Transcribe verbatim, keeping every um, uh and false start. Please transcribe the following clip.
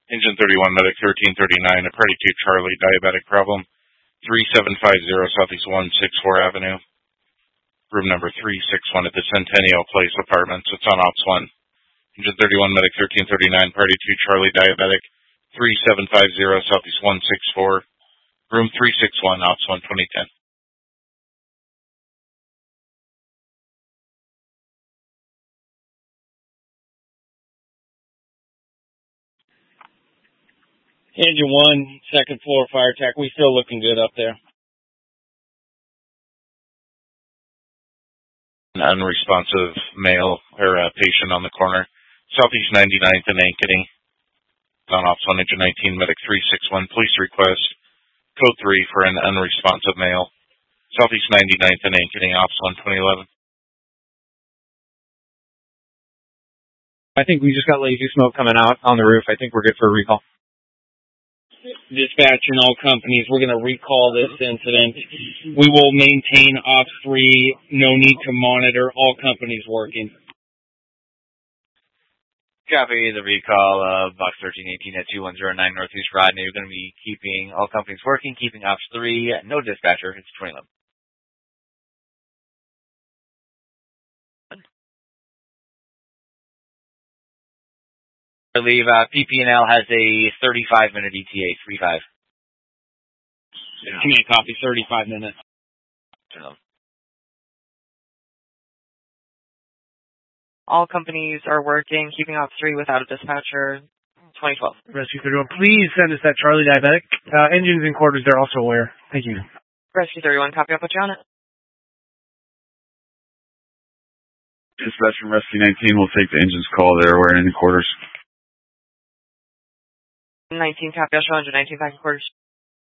Engine thirty-one, Medic thirteen thirty-nine, a Party two Charlie, diabetic problem, three seven five zero Southeast one sixty-four Avenue, room number three sixty-one at the Centennial Place Apartments. It's on Ops one. Engine thirty-one, Medic thirteen thirty-nine, Party two Charlie, diabetic, three seven five zero Southeast one sixty-four, room three sixty-one, Ops one twenty ten. Engine one, second floor fire attack. We still looking good up there. An unresponsive male or uh, patient on the corner. Southeast ninety-ninth and Ankeny. On Ops one, Engine nineteen, Medic three sixty-one. Police request code three for an unresponsive male. Southeast ninety-ninth and Ankeny, Ops one twenty eleven. I think we just got lazy smoke coming out on the roof. I think we're good for a recall. Dispatch in all companies, we're going to recall this incident. We will maintain Ops three, no need to monitor, all companies working. Copy the recall of Box thirteen eighteen at two one zero nine Northeast Rodney. We're going to be keeping all companies working, keeping Ops three, no dispatcher, it's twenty eleven. I believe uh, P P and L has a thirty-five minute E T A, three five. Yeah. Command copy, thirty-five minutes. All companies are working, keeping Ops three without a dispatcher, twenty twelve. Rescue thirty-one, please send us that Charlie diabetic. Uh, engines and quarters, they're also aware. Thank you. Rescue thirty-one, copy, I'll put you on it. Dispatch from Rescue nineteen will take the engine's call. They're aware in the quarters. nineteen, copy, I'll show one nineteen back in quarters.